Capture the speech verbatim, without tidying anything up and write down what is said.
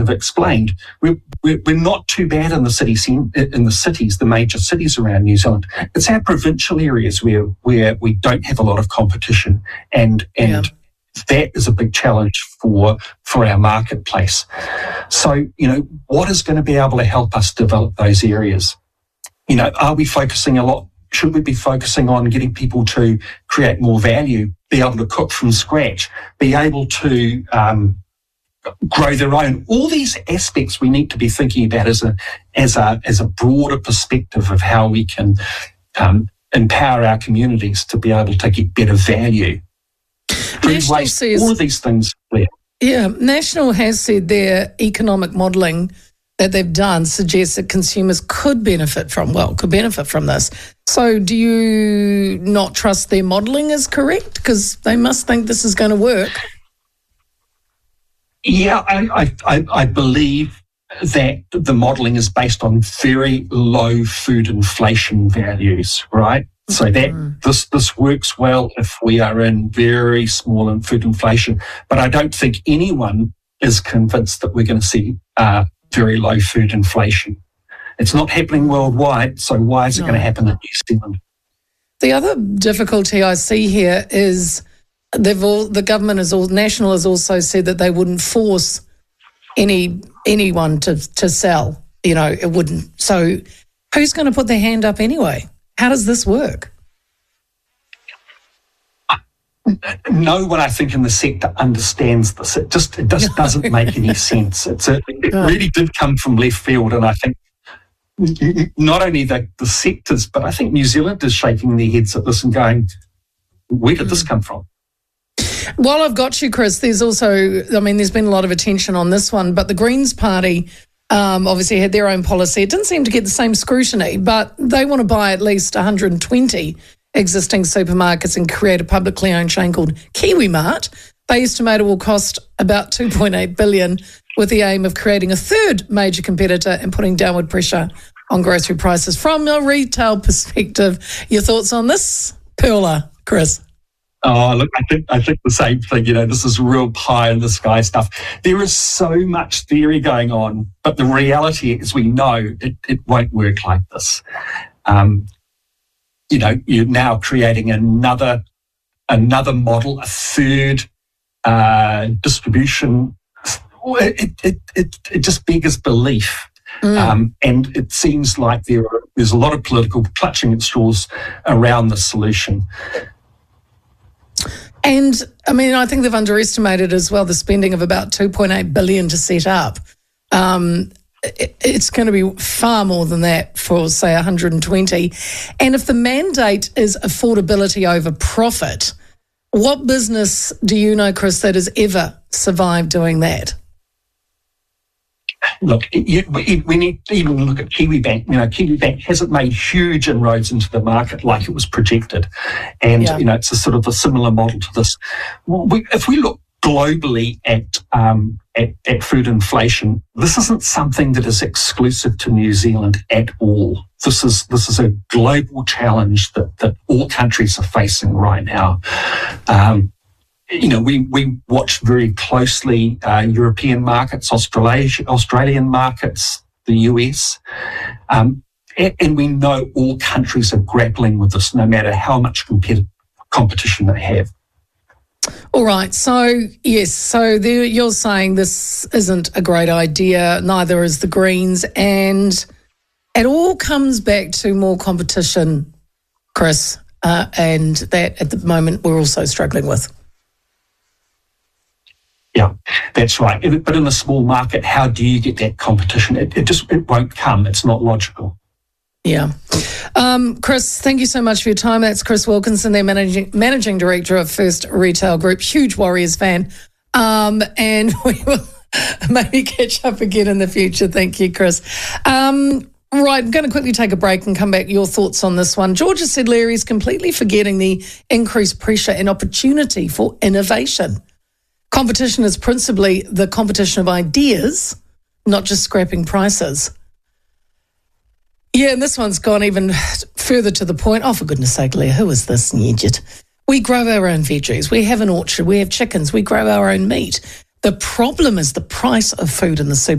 have explained, we're, we're, we're not too bad in the cities, in the cities, the major cities around New Zealand. It's our provincial areas where where we don't have a lot of competition, and and yeah. that is a big challenge for for our marketplace. So, you know, what is going to be able to help us develop those areas? You know, are we focusing a lot? Should we be focusing on getting people to create more value, be able to cook from scratch, be able to um, grow their own? All these aspects we need to be thinking about as a as a as a broader perspective of how we can um, empower our communities to be able to get better value. Food waste, says, all of these things. Yeah. yeah, National has said their economic modelling that they've done suggests that consumers could benefit from, well, could benefit from this. So do you not trust their modelling is correct? Because they must think this is going to work. Yeah, I, I, I believe that the modelling is based on very low food inflation values, right? So that mm. this this works well if we are in very small in food inflation. But I don't think anyone is convinced that we're going to see uh, very low food inflation. It's not happening worldwide, so why is it no. going to happen in New Zealand? The other difficulty I see here is they've all, the government is all, National has also said that they wouldn't force any anyone to, to sell. You know, it wouldn't. So who's going to put their hand up anyway? How does this work? No one, I think, in the sector understands this. It just it just doesn't make any sense. It's a, it really did come from left field, and I think not only the, the sectors, but I think New Zealand is shaking their heads at this and going, where did this come from? While I've got you, Chris, there's also, I mean, there's been a lot of attention on this one, but the Greens Party um, obviously had their own policy. It didn't seem to get the same scrutiny, but they want to buy at least one hundred twenty existing supermarkets and create a publicly owned chain called KiwiMart. They estimate it will cost about two point eight billion dollars, with the aim of creating a third major competitor and putting downward pressure on grocery prices. From a retail perspective, your thoughts on this, Perla, Chris? Oh, look, I think I think the same thing. You know, this is real pie in the sky stuff. There is so much theory going on, but the reality is we know it, it won't work like this. Um, you know, you're now creating another another model, a third uh, distribution. It, it it it just beggars belief. Mm. Um, and it seems like there are, there's a lot of political clutching at straws around the solution. And, I mean, I think they've underestimated as well the spending of about two point eight billion dollars to set up. Um, it, it's going to be far more than that for, say, one hundred twenty. And if the mandate is affordability over profit, what business do you know, Chris, that has ever survived doing that? Look, you, we, we need to even look at KiwiBank. You know, KiwiBank hasn't made huge inroads into the market like it was projected. And, yeah. you know, it's a sort of a similar model to this. We, if we look globally at, um, at at food inflation, this isn't something that is exclusive to New Zealand at all. This is this is a global challenge that, that all countries are facing right now. Um, You know, we, we watch very closely uh, European markets, Australasia, Australian markets, the U S, um, and, and we know all countries are grappling with this, no matter how much competitive competition they have. All right. So, yes, so there, you're saying this isn't a great idea, neither is the Greens, and it all comes back to more competition, Chris, uh, and that at the moment we're also struggling with. Yeah, that's right. But in a small market, how do you get that competition? It, it just it won't come. It's not logical. Yeah. Um, Chris, thank you so much for your time. That's Chris Wilkinson, their managing, managing director of First Retail Group. Huge Warriors fan. Um, and we will maybe catch up again in the future. Thank you, Chris. Um, right, I'm going to quickly take a break and come back. Your thoughts on this one. Georgia said Larry's completely forgetting the increased pressure and opportunity for innovation. Competition is principally the competition of ideas, not just scrapping prices. Yeah, and this one's gone even further to the point. Oh, for goodness sake, Leah, who is this idiot? We grow our own veggies. We have an orchard. We have chickens. We grow our own meat. The problem is the price of food in the supermarket.